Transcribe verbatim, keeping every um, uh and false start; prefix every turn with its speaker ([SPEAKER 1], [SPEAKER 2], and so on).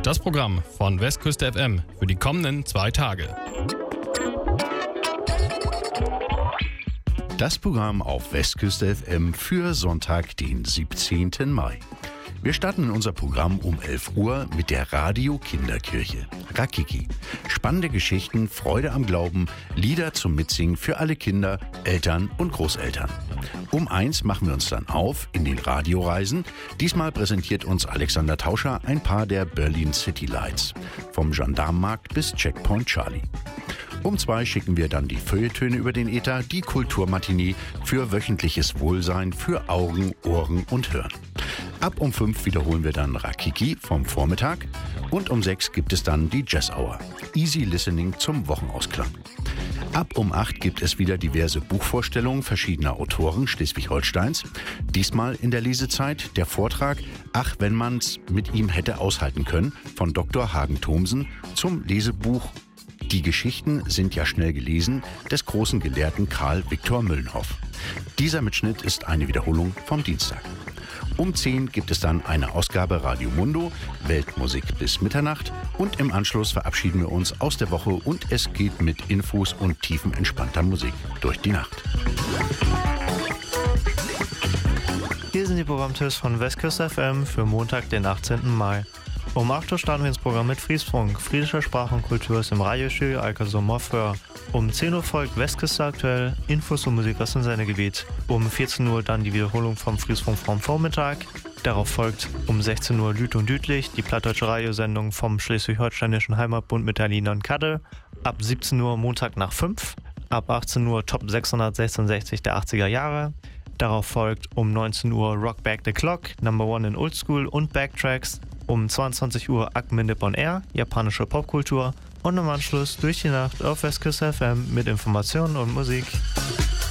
[SPEAKER 1] Das Programm von Westküste F M für die kommenden zwei Tage.
[SPEAKER 2] Das Programm auf Westküste F M für Sonntag, den siebzehnten Mai. Wir starten in unser Programm um elf Uhr mit der Radio-Kinderkirche. Rakiki. Spannende Geschichten, Freude am Glauben, Lieder zum Mitsingen für alle Kinder, Eltern und Großeltern. Um eins machen wir uns dann auf in den Radioreisen. Diesmal präsentiert uns Alexander Tauscher ein paar der Berlin City Lights. Vom Gendarmenmarkt bis Checkpoint Charlie. Um zwei schicken wir dann die Feuilletöne über den Äther, die Kulturmatinee für wöchentliches Wohlsein für Augen, Ohren und Hirn. Ab um fünf wiederholen wir dann Rakiki vom Vormittag und um sechs gibt es dann die Jazz Hour. Easy Listening zum Wochenausklang. Ab um acht gibt es wieder diverse Buchvorstellungen verschiedener Autoren Schleswig-Holsteins. Diesmal in der Lesezeit der Vortrag Ach, wenn man's mit ihm hätte aushalten können von Doktor Hagen-Thomsen zum Lesebuch Die Geschichten sind ja schnell gelesen des großen Gelehrten Karl Viktor Müllenhoff. Dieser Mitschnitt ist eine Wiederholung vom Dienstag. Um zehn gibt es dann eine Ausgabe Radio Mundo, Weltmusik bis Mitternacht und im Anschluss verabschieden wir uns aus der Woche und es geht mit Infos und tiefenentspannter Musik durch die Nacht.
[SPEAKER 3] Hier sind die Programmtipps von Westküste F M für Montag, den achtzehnten Mai. Um acht Uhr starten wir ins Programm mit Friesfunk. Friedische Sprache und Kultur ist im Radiostudio Alcasommer für. Um zehn Uhr folgt Westküste aktuell, Infos und Musik aus dem Sendegebiet. Um vierzehn Uhr dann die Wiederholung vom Friesfunk vom Vormittag. Darauf folgt um sechzehn Uhr Lüt und Lütlich, die plattdeutsche Radiosendung vom Schleswig-Holsteinischen Heimatbund mit Alina und Kadde. Ab siebzehn Uhr Montag nach fünf. Ab achtzehn Uhr Top sechshundertsechsundsechzig der achtziger Jahre. Darauf folgt um neunzehn Uhr Rock Back the Clock, Number One in Old School und Backtracks. Um zweiundzwanzig Uhr Akmindip on Air, japanische Popkultur und im Anschluss durch die Nacht auf Westküste F M mit Informationen und Musik.